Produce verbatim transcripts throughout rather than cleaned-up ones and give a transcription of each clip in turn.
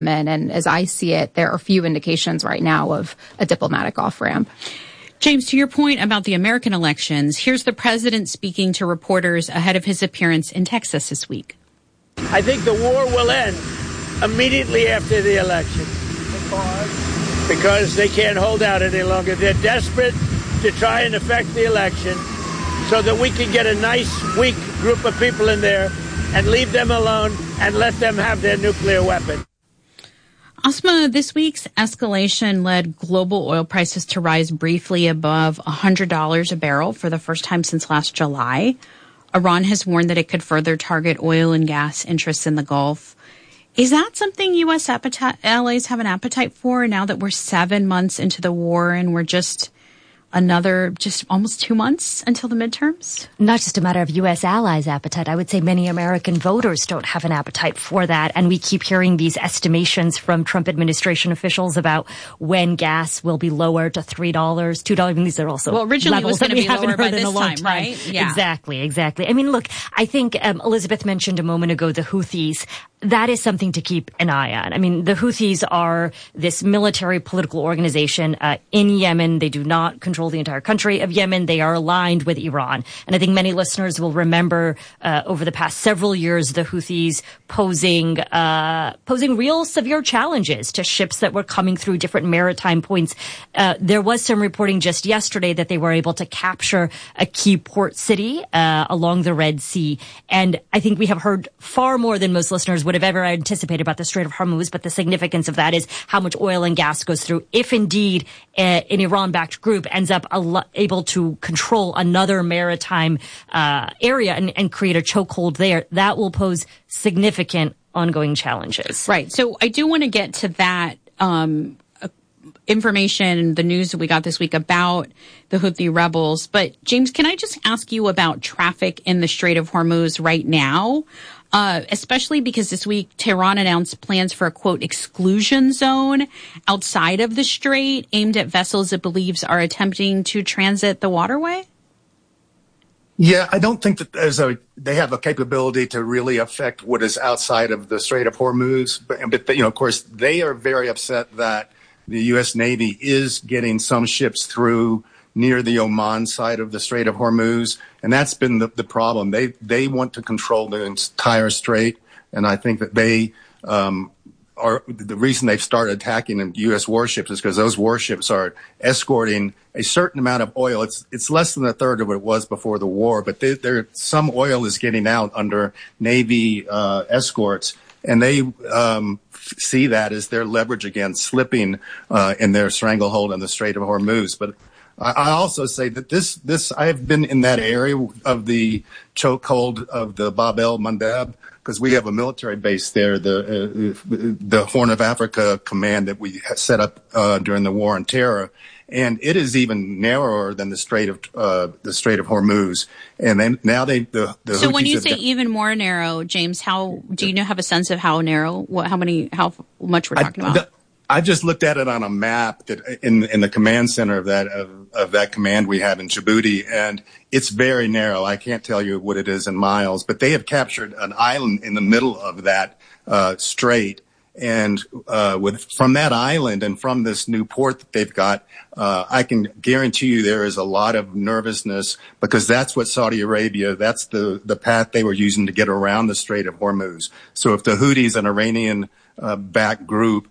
And as I see it, there are few indications right now of a diplomatic off-ramp. James, to your point about the American elections, here's the president speaking to reporters ahead of his appearance in Texas this week. I think the war will end immediately after the election because they can't hold out any longer. They're desperate to try and affect the election so that we can get a nice, weak group of people in there and leave them alone and let them have their nuclear weapon. Asma, this week's escalation led global oil prices to rise briefly above one hundred dollars a barrel for the first time since last July. Iran has warned that it could further target oil and gas interests in the Gulf. Is that something U S appetite, allies have an appetite for now that we're seven months into the war and we're just another, just almost two months until the midterms? Not just a matter of U S allies' appetite. I would say many American voters don't have an appetite for that. And we keep hearing these estimations from Trump administration officials about when gas will be lowered to three dollars, two dollars. I mean, these are also well, originally levels it was that we be haven't heard in a long time, time. Right? Yeah. Exactly, exactly. I mean, look, I think um, Elizabeth mentioned a moment ago the Houthis. That is something to keep an eye on. I mean, the Houthis are this military political organization uh, in Yemen. They do not control the entire country of Yemen. They are aligned with Iran. And I think many listeners will remember uh, over the past several years, the Houthis posing uh, posing real severe challenges to ships that were coming through different maritime points. Uh, there was some reporting just yesterday that they were able to capture a key port city uh, along the Red Sea. And I think we have heard far more than most listeners would have ever anticipated about the Strait of Hormuz, but the significance of that is how much oil and gas goes through. If indeed uh, an Iran-backed group ends up al- able to control another maritime uh, area and, and create a chokehold there, that will pose significant ongoing challenges. Right. So I do want to get to that um, uh, information, the news that we got this week about the Houthi rebels. But James, can I just ask you about traffic in the Strait of Hormuz right now? Uh, especially because this week Tehran announced plans for a, quote, exclusion zone outside of the strait aimed at vessels it believes are attempting to transit the waterway? Yeah, I don't think that there's a, they have a capability to really affect what is outside of the Strait of Hormuz. But, but you know, of course, they are very upset that the U S Navy is getting some ships through near the Oman side of the Strait of Hormuz. And that's been the, the problem. They they want to control the entire strait. And I think that they um, are the reason they've started attacking U S warships is because those warships are escorting a certain amount of oil. It's it's less than a third of what it was before the war, but they, there some oil is getting out under Navy uh, escorts. And they um, see that as their leverage against slipping uh, in their stranglehold in the Strait of Hormuz. But I also say that this, this, I've been in that area of the chokehold of the Bab el-Mandeb because we have a military base there, the, uh, the Horn of Africa command that we set up, uh, during the war on terror. And it is even narrower than the Strait of, uh, the Strait of Hormuz. And then now they, the, the So Houthis when you say done, even more narrow, James, how, do you know, have a sense of how narrow, what, how many, how much we're talking I, about? The, I just looked at it on a map that in in the command center of that of, of that command we have in Djibouti, and it's very narrow. I can't tell you what it is in miles, but they have captured an island in the middle of that uh, strait, and uh, with from that island and from this new port that they've got, uh, I can guarantee you there is a lot of nervousness because that's what Saudi Arabia, that's the the path they were using to get around the Strait of Hormuz. So if the Houthis, an Iranian uh, backed group,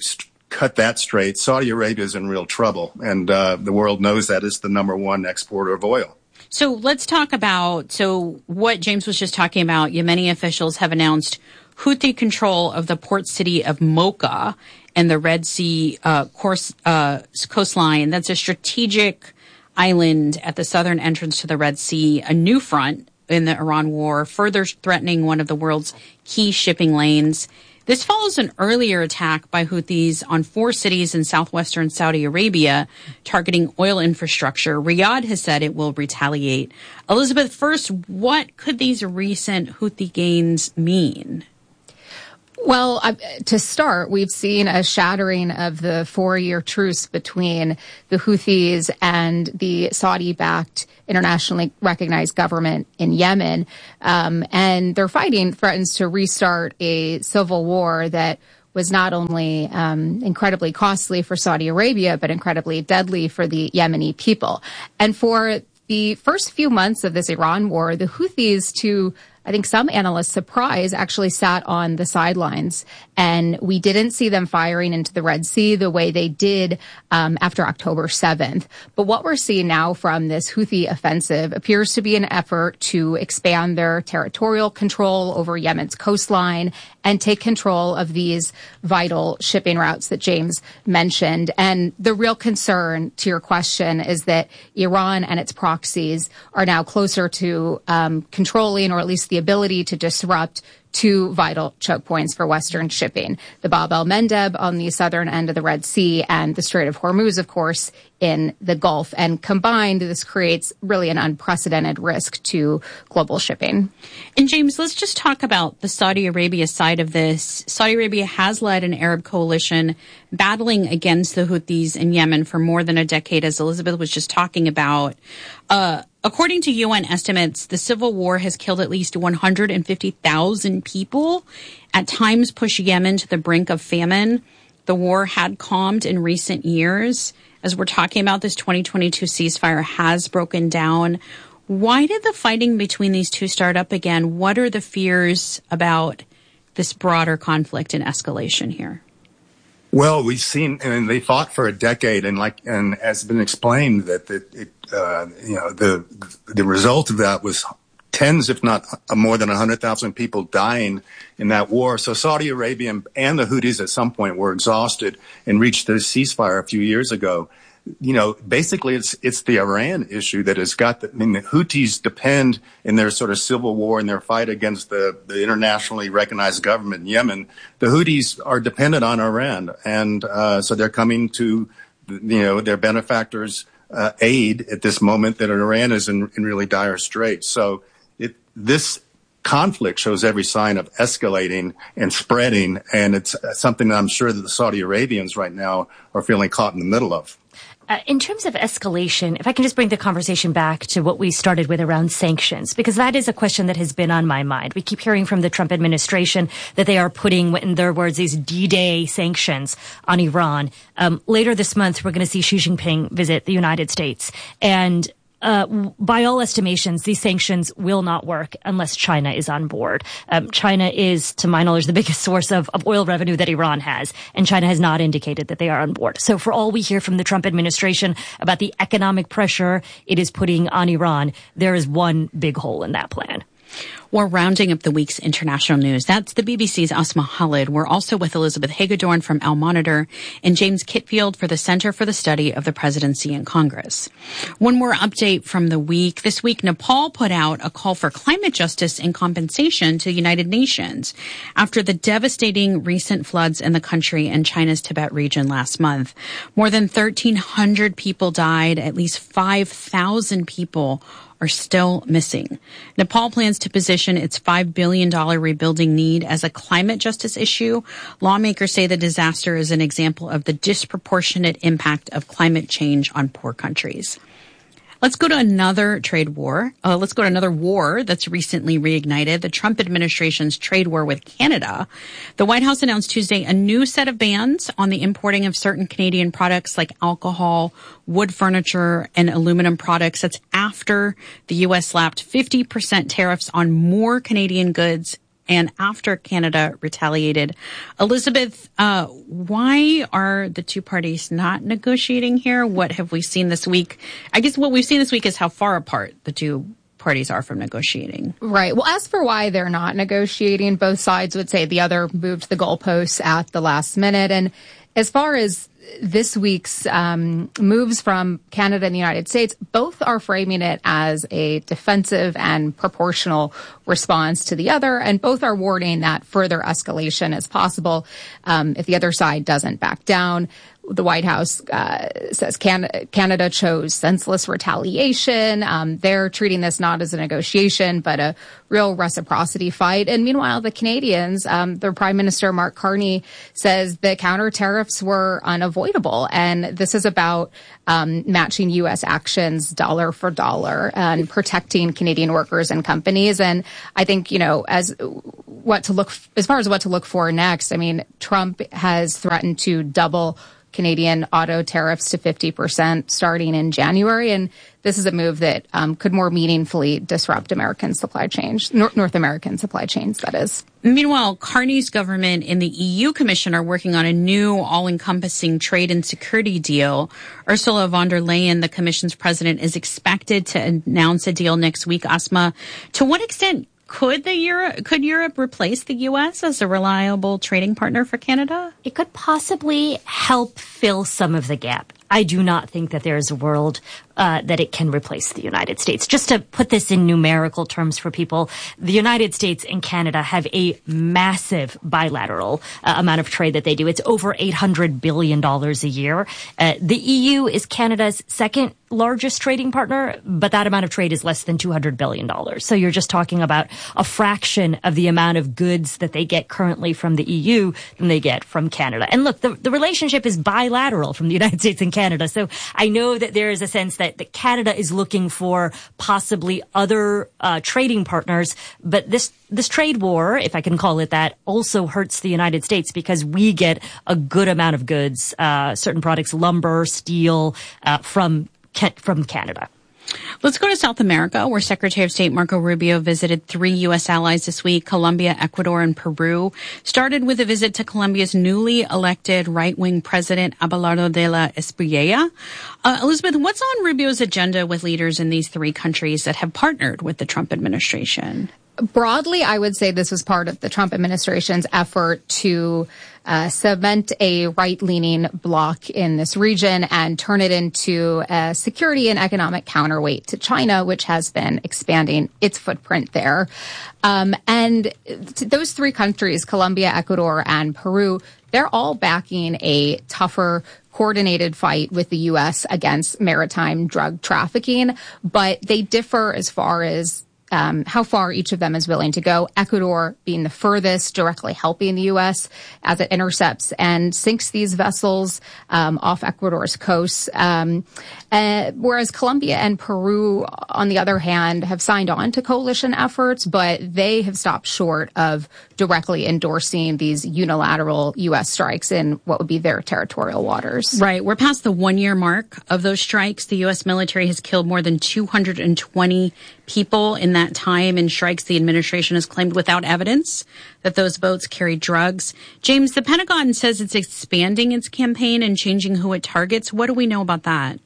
cut that straight, Saudi Arabia is in real trouble, and uh, the world knows that it's the number one exporter of oil. So let's talk about, so what James was just talking about, Yemeni officials have announced Houthi control of the port city of Mocha and the Red Sea uh, course, uh, coastline. That's a strategic island at the southern entrance to the Red Sea, a new front in the Iran war, further threatening one of the world's key shipping lanes. This follows an earlier attack by Houthis on four cities in southwestern Saudi Arabia, targeting oil infrastructure. Riyadh has said it will retaliate. Elizabeth, first, what could these recent Houthi gains mean? Well, uh, to start, we've seen a shattering of the four-year truce between the Houthis and the Saudi-backed internationally recognized government in Yemen. Um, and their fighting threatens to restart a civil war that was not only um, incredibly costly for Saudi Arabia, but incredibly deadly for the Yemeni people. And for the first few months of this Iran war, the Houthis, to I think some analysts' surprise, actually sat on the sidelines, and we didn't see them firing into the Red Sea the way they did um, after October seventh. But what we're seeing now from this Houthi offensive appears to be an effort to expand their territorial control over Yemen's coastline and take control of these vital shipping routes that James mentioned. And the real concern, to your question, is that Iran and its proxies are now closer to um, controlling, or at least the ability to disrupt, two vital choke points for Western shipping: the Bab el-Mandeb on the southern end of the Red Sea and the Strait of Hormuz, of course, in the Gulf. And combined, this creates really an unprecedented risk to global shipping. And James, let's just talk about the Saudi Arabia side of this. Saudi Arabia has led an Arab coalition battling against the Houthis in Yemen for more than a decade, as Elizabeth was just talking about. Uh, according to U N estimates, the civil war has killed at least one hundred fifty thousand people, at times pushed Yemen to the brink of famine. The war had calmed in recent years. As we're talking about, this twenty twenty-two ceasefire has broken down. Why did the fighting between these two start up again? What are the fears about this broader conflict and escalation here? Well, we've seen, and they fought for a decade, and like, and as been explained, that the, it, uh, you know, the the result of that was tens, if not more than one hundred thousand people dying in that war. So Saudi Arabia and the Houthis at some point were exhausted and reached the ceasefire a few years ago. You know, basically it's it's the Iran issue that has got the, I mean, the Houthis depend in their sort of civil war and their fight against the, the internationally recognized government in Yemen. The Houthis are dependent on Iran. And uh, so they're coming to, you know, their benefactors' uh, aid at this moment that Iran is in, in really dire straits. So it, this conflict shows every sign of escalating and spreading. And it's something that I'm sure that the Saudi Arabians right now are feeling caught in the middle of. Uh, in terms of escalation, if I can just bring the conversation back to what we started with around sanctions, because that is a question that has been on my mind. We keep hearing from the Trump administration that they are putting, in their words, these D-Day sanctions on Iran. Um, later this month, we're going to see Xi Jinping visit the United States. And Uh, by all estimations, these sanctions will not work unless China is on board. Um, China is, to my knowledge, the biggest source of, of oil revenue that Iran has, and China has not indicated that they are on board. So for all we hear from the Trump administration about the economic pressure it is putting on Iran, there is one big hole in that plan. We're rounding up the week's international news. That's the B B C's Asma Khalid. We're also with Elizabeth Hagedorn from Al Monitor and James Kitfield for the Center for the Study of the Presidency and Congress. One more update from the week. This week, Nepal put out a call for climate justice and compensation to the United Nations after the devastating recent floods in the country and China's Tibet region last month. More than thirteen hundred people died. At least five thousand people are still missing. Nepal plans to position its five billion dollars rebuilding need as a climate justice issue. Lawmakers say the disaster is an example of the disproportionate impact of climate change on poor countries. Let's go to another trade war. Uh, let's go to another war that's recently reignited, the Trump administration's trade war with Canada. The White House announced Tuesday a new set of bans on the importing of certain Canadian products like alcohol, wood furniture, and aluminum products. That's after the U S slapped fifty percent tariffs on more Canadian goods and after Canada retaliated. Elizabeth, uh, why are the two parties not negotiating here? What have we seen this week? I guess what we've seen this week is how far apart the two parties are from negotiating. Right. Well, as for why they're not negotiating, both sides would say the other moved the goalposts at the last minute. And as far as this week's um, moves from Canada and the United States, both are framing it as a defensive and proportional response to the other, and both are warning that further escalation is possible um, if the other side doesn't back down. The White House uh, says Canada, Canada chose senseless retaliation. Um, they're treating this not as a negotiation, but a real reciprocity fight. And meanwhile, the Canadians, um, their Prime Minister Mark Carney says the counter tariffs were unavoidable. unavoidable. And this is about um, matching U S actions dollar for dollar and protecting Canadian workers and companies. And I think, you know, as what to look, as far as what to look for next, I mean, Trump has threatened to double Canadian auto tariffs to fifty percent starting in January. And this is a move that um, could more meaningfully disrupt American supply chains, North, North American supply chains, that is. Meanwhile, Carney's government and the E U Commission are working on a new all-encompassing trade and security deal. Ursula von der Leyen, the Commission's president, is expected to announce a deal next week. Asma, to what extent Could the Europe, could Europe replace the U S as a reliable trading partner for Canada? It could possibly help fill some of the gap. I do not think that there is a world uh, that it can replace the United States. Just to put this in numerical terms for people, the United States and Canada have a massive bilateral uh, amount of trade that they do. It's over eight hundred billion dollars a year. Uh, the E U is Canada's second largest trading partner, but that amount of trade is less than two hundred billion dollars. So you're just talking about a fraction of the amount of goods that they get currently from the E U than they get from Canada. And look, the, the relationship is bilateral from the United States and Canada. So I know that there is a sense that, that Canada is looking for possibly other uh, trading partners, but this this trade war, if I can call it that, also hurts the United States because we get a good amount of goods, uh, certain products, lumber, steel, uh, from from Canada. Let's go to South America, where Secretary of State Marco Rubio visited three U S allies this week, Colombia, Ecuador, and Peru. Started with a visit to Colombia's newly elected right-wing president, Abelardo de la Espriella. Uh, Elizabeth, what's on Rubio's agenda with leaders in these three countries that have partnered with the Trump administration? Broadly, I would say this was part of the Trump administration's effort to uh, cement a right-leaning bloc in this region and turn it into a security and economic counterweight to China, which has been expanding its footprint there. Um, and those three countries, Colombia, Ecuador, and Peru, they're all backing a tougher, coordinated fight with the U S against maritime drug trafficking, but they differ as far as Um, how far each of them is willing to go. Ecuador being the furthest, directly helping the U S as it intercepts and sinks these vessels um, off Ecuador's coast. Um, uh, whereas Colombia and Peru, on the other hand, have signed on to coalition efforts, but they have stopped short of directly endorsing these unilateral U S strikes in what would be their territorial waters. Right. We're past the one-year mark of those strikes. The U S military has killed more than two hundred twenty people in that time in strikes the administration has claimed without evidence that those boats carried drugs. James, the Pentagon says it's expanding its campaign and changing who it targets. What do we know about that?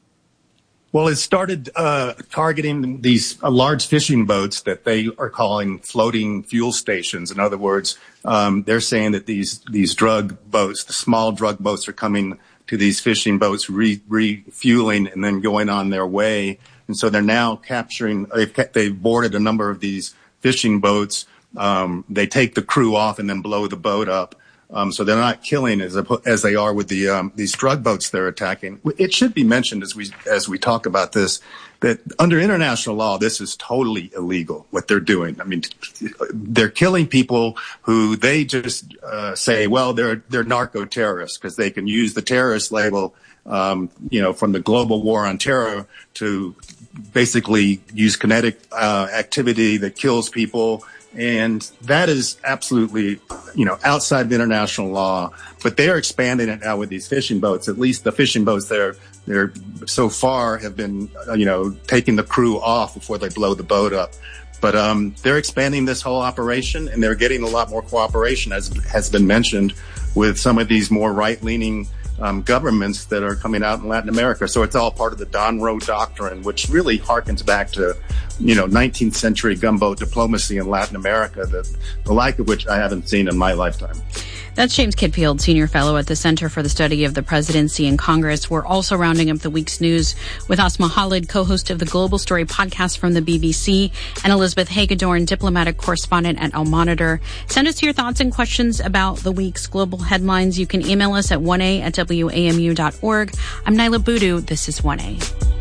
Well, it started uh, targeting these uh, large fishing boats that they are calling floating fuel stations. In other words, um, they're saying that these these drug boats, the small drug boats, are coming to these fishing boats, re- refueling, and then going on their way. And so they're now capturing, they've, they've boarded a number of these fishing boats. Um, they take the crew off and then blow the boat up. Um, so they're not killing as, as they are with the, um, these drug boats they're attacking. It should be mentioned as we, as we talk about this, that under international law, this is totally illegal, what they're doing. I mean, they're killing people who they just, uh, say, well, they're, they're narco terrorists because they can use the terrorist label, um, you know, from the global war on terror to basically use kinetic uh, activity that kills people. And that is absolutely, you know, outside of international law. But they are expanding it now with these fishing boats. At least the fishing boats there, they're so far have been, uh, you know, taking the crew off before they blow the boat up. But um, they're expanding this whole operation, and they're getting a lot more cooperation, as has been mentioned, with some of these more right-leaning Um, governments that are coming out in Latin America. So it's all part of the Don Roe Doctrine, which really harkens back to, you know, nineteenth century gunboat diplomacy in Latin America, that the like of which I haven't seen in my lifetime. That's James Kitfield, Senior Fellow at the Center for the Study of the Presidency and Congress. We're also rounding up the week's news with Asma Khalid, co-host of the Global Story podcast from the B B C, and Elizabeth Hagedorn, diplomatic correspondent at Al Monitor. Send us your thoughts and questions about the week's global headlines. You can email us at one a at w a m u dot org. I'm Nyla Boodoo. This is one A.